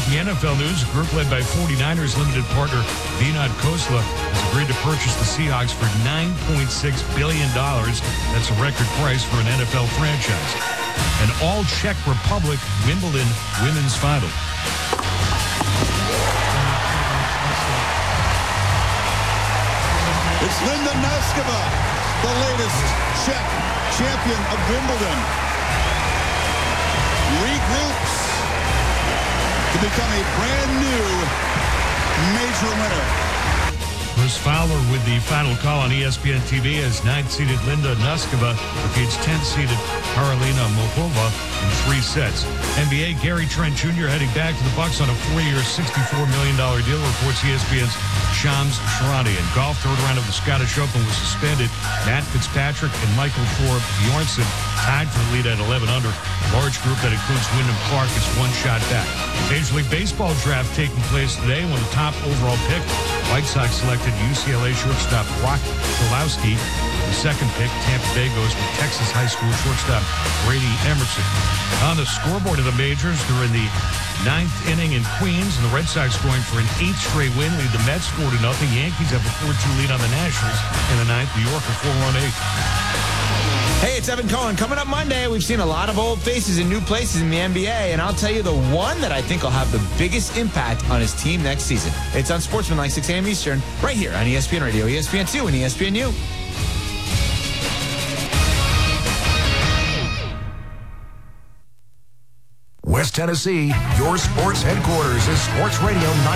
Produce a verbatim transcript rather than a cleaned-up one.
breaking N F L news, a group led by 49ers limited partner Vinod Khosla has agreed to purchase the Seahawks for nine point six billion dollars. That's a record price for an N F L franchise. An all-Czech Republic Wimbledon women's final. It's Linda Noskova, the latest Czech champion of Wimbledon. Regroups to become a brand new major winner. Chris Fowler with the final call on E S P N T V as ninth-seeded Linda Noskova defeats tenth-seeded Karolina Muchova in three sets. N B A Gary Trent Junior heading back to the Bucks on a four-year, sixty-four million dollars deal, reports E S P N's Shams Charania. In golf, third round of the Scottish Open was suspended. Matt Fitzpatrick and Michael Thorpe Bjornsson tied for the lead at eleven under. Large group that includes Wyndham Clark is one shot back. Major League Baseball draft taking place today when the top overall pick, White Sox selected U C L A shortstop Brock Kulowski. The second pick, Tampa Bay goes with Texas high school shortstop Brady Emerson. On the scoreboard of the majors, they're in the ninth inning in Queens, and the Red Sox going for an eighth straight win, lead the Mets four to nothing. Yankees have a four two lead on the Nationals in the ninth. New York a four one eight. Hey, it's Evan Cohen. Coming up Monday, we've seen a lot of old faces in new places in the N B A, and I'll tell you the one that I think will have the biggest impact on his team next season. It's on Sportsmanlike, six a.m. Eastern, right here on E S P N Radio, E S P N two, and E S P N U. West Tennessee, your sports headquarters is Sports Radio